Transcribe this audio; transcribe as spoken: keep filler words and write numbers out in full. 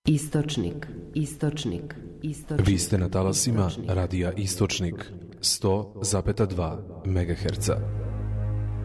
Istočnik, istočnik, istočnik. Vi ste na talasima radija Istočnik sto zarez dva megaherca.